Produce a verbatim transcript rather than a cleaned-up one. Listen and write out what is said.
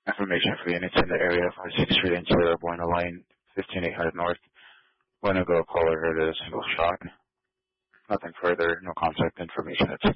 Information for units in the area for sixth Street Interior, Buena Lane, fifteen eight hundred North. Buena Go caller heard a single shot. Nothing further, no contact information at six